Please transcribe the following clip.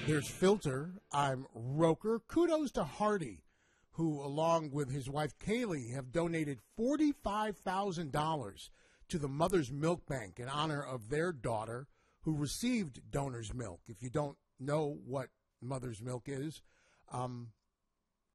There's Filter. I'm Roker. Kudos to Hardy, who, along with his wife Kaylee, have donated $45,000 to the Mother's Milk Bank in honor of their daughter who received donor's milk. If you don't know what Mother's Milk is,